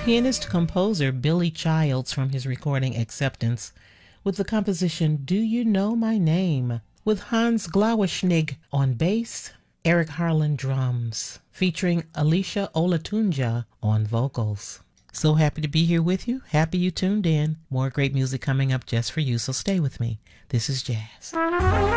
pianist-composer Billy Childs from his recording Acceptance with the composition Do You Know My Name, with Hans Glauerschnig on bass, Eric Harlan drums, featuring Alicia Olatunja on vocals. So happy to be here with you. Happy you tuned in. More great music coming up just for you, so stay with me. This is Jazz.